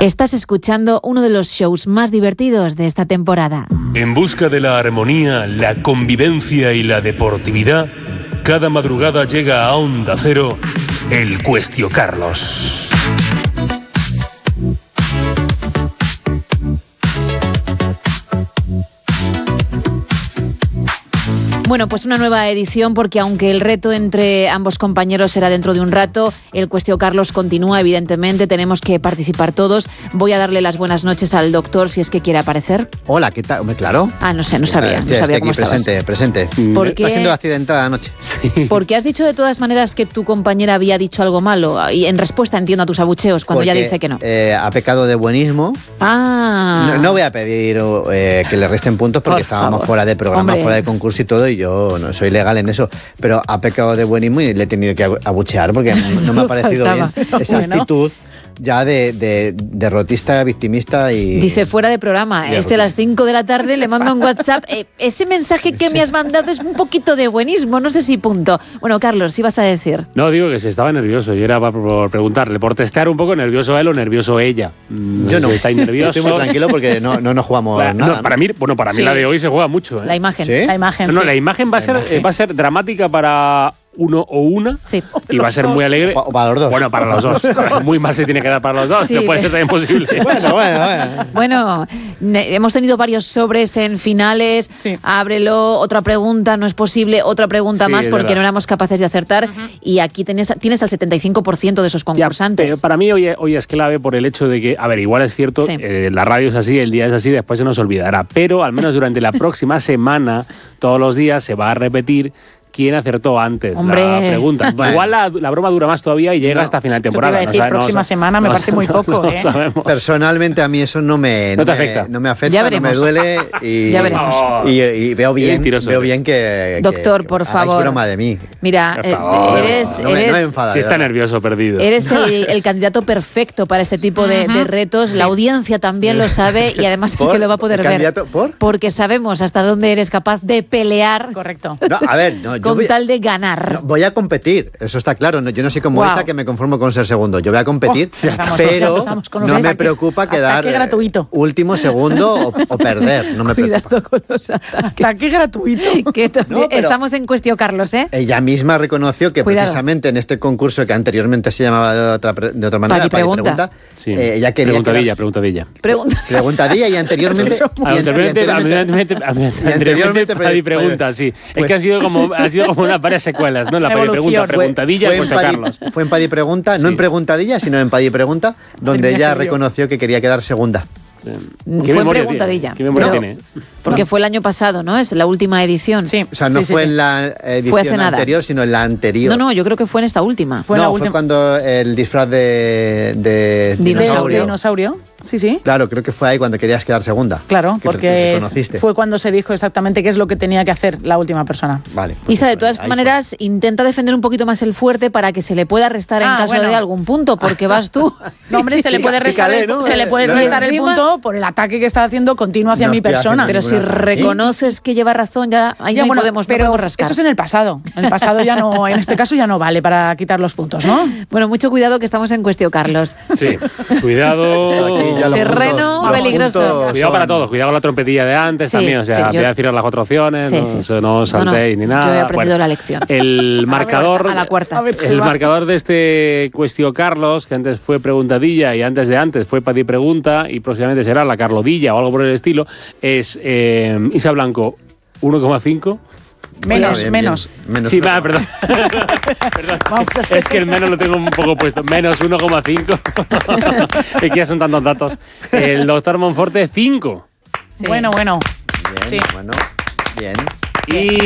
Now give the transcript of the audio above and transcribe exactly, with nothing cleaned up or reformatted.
Estás escuchando uno de los shows más divertidos de esta temporada. En busca de la armonía, la convivencia y la deportividad, cada madrugada llega a Onda Cero el Cuestio Carlos. Bueno, pues una nueva edición, porque aunque el reto entre ambos compañeros será dentro de un rato, el Cuestio Carlos continúa, evidentemente, tenemos que participar todos. Voy a darle las buenas noches al doctor, si es que quiere aparecer. Hola, ¿qué tal? Hombre, claro. Ah, no sé, no sabía, Estoy, no sabía estoy cómo aquí estabas. presente, presente. ¿Por qué? Está siendo accidentada anoche. Sí. Porque has dicho de todas maneras que tu compañera había dicho algo malo, y en respuesta entiendo a tus abucheos cuando Porque, ella dice que no. Eh, ha pecado de buenismo. Ah. No, no voy a pedir eh, que le resten puntos porque Por estábamos favor. fuera de programa, Hombre. fuera de concurso y todo, y yo no soy legal en eso, pero ha pecado de buenismo y le he tenido que abuchear porque no me ha parecido faltaba. bien esa Bueno. actitud ya de, de derrotista, victimista y... Dice fuera de programa, Ya, este a las cinco de la tarde le manda un WhatsApp. Eh, ese mensaje que me has mandado es un poquito de buenismo, no sé si punto. Bueno, Carlos, ¿sí vas a decir? No, digo que se estaba nervioso y era para por preguntarle, por testear un poco nervioso él o nervioso ella. Mm, Yo no. si estáis nerviosos. Estoy muy tranquilo porque no, no nos jugamos Bueno, nada. no, para ¿no? mí, bueno, para mí Sí. la de hoy se juega mucho. ¿eh? La imagen. ¿Sí? La imagen, No, no, sí. la imagen va a ser, imagen. eh, va a ser dramática para uno o una Sí. y va a ser muy alegre. O pa- o para los dos. Bueno, para los dos. Muy mal se tiene que dar para los dos, Sí. no puede ser también posible. Bueno, bueno, bueno. Bueno, ne- hemos tenido varios sobres en finales. Sí. Ábrelo, otra pregunta, no es posible, otra pregunta Sí, más es porque verdad. no éramos capaces de acertar. Y aquí tienes, tienes al setenta y cinco por ciento de esos Ya, concursantes. pero para mí hoy, hoy es clave por el hecho de que, a ver, igual es cierto, Sí. eh, la radio es así, el día es así, después se nos olvidará. Pero al menos durante la próxima semana, todos los días se va a repetir quién acertó antes Hombre. la pregunta. Bueno. Igual la, la broma dura más todavía y llega No. hasta final de Eso te temporada. iba a decir, sabe- próxima sa- semana me parece muy poco, no ¿eh? sabemos. Personalmente a mí eso no me, No te me- afecta. no me afecta, Ya no me veremos. duele y, Ya veremos. y, y veo bien, mentiroso veo eres. bien que, Doctor, que por hagáis favor. broma de mí. Mira, Por eh, favor. eres, No me, no me eres, enfada. Si de está verdad. nervioso, perdido. eres el, el candidato perfecto para este tipo de, de retos. La audiencia también lo sabe y además es ¿Por? que lo va a poder ¿El ver. candidato? ¿Por? Porque sabemos hasta dónde eres capaz de pelear Correcto. No, a ver, no, yo con voy, tal de ganar. no, voy a competir, eso está claro. No, yo no soy como Wow. esa que me conformo con ser segundo. Yo voy a competir, Oh, ya estamos, pero ya empezamos con los no me ataques. preocupa Ataque quedar eh, gratuito. último, segundo o, o perder. No me preocupa. Cuidado con los ataques. Ataque gratuito. Que también- No, pero- Estamos en cuestión, Carlos, ¿eh? Ella misma reconoció que Cuidado. precisamente en este concurso que anteriormente se llamaba de otra, pre- de otra manera, Padi Pregunta. Sí. eh, ella quería preguntadilla, quedarse- preguntadilla. Pregunta. Preguntadilla y anteriormente... Eso es muy- y Ah, Anteriormente, anteriormente- anteriormente, anteriormente, anteriormente Padi pre- pregunta, sí. es pues- que ha sido como, ha sido como una varias secuelas, ¿no? La Padi Evolución. pregunta, Fue- preguntadilla fue y en Cuestio Padi- Carlos. Fue en Padi Pregunta, no Sí. en Preguntadilla, sino en Padi Pregunta, donde Madre mía, ella qué lío. reconoció que quería quedar segunda. Sí. Fue ¿Qué memoria preguntadilla. tiene? ¿Qué memoria Pero- tiene? Porque fue el año pasado, ¿no? Es la última edición. Sí. O sea, no sí, sí, fue sí. en la edición Fue hace nada. anterior, sino en la anterior. No, no, yo creo que fue en esta última. Fue en no, la fue última- cuando el disfraz de, de Dinosaurio. De dinosaurio. dinosaurio. Sí, sí. Claro, creo que fue ahí cuando querías quedar segunda. Claro, Que te- porque te es- conociste. fue cuando se dijo exactamente qué es lo que tenía que hacer la última persona. Vale. pues Isa, de eso, todas ahí fue. maneras, intenta defender un poquito más el fuerte para que se le pueda restar en Ah, caso bueno. de algún punto, porque vas tú. No, hombre, se le puede restar, Pícale, el, ¿no? se le puede No, restar el encima- punto por el ataque que está haciendo continuo hacia No mi estoy persona. haciendo Pero si ningún ataque. reconoces que lleva razón, ya ahí Ya, no bueno, podemos, no pero podemos rascar. eso es en el pasado. En el pasado ya no, en este caso ya no vale para quitar los puntos, ¿no? Bueno, mucho cuidado que estamos en cuestión, Carlos. Sí, cuidado. Aquí ya los Terreno puntos- los peligroso. puntos Cuidado para son- todos, cuidado con la trompetilla de antes Sí, también, o sea, sí, voy yo- a deciros las cuatro opciones, Sí, no, sí. eso no os saltéis No, ni no, nada. yo he aprendido Bueno, la lección. El marcador, a la cuarta. A ver, el va. marcador de este Cuestio Carlos, que antes fue preguntadilla y antes de antes fue Padi Pregunta y próximamente será la Carlodilla o algo por el estilo, es eh, Isa Blanco uno coma cinco. Menos, Bien, bien, menos. menos Sí, uno. va, perdón. Perdón. Vamos a hacer- Es que el menos lo tengo un poco puesto. Menos uno coma cinco. Es que ya son tantos datos. El doctor Monforte, cinco. Sí. Bueno, bueno. Bien, Sí. bueno, bien. Y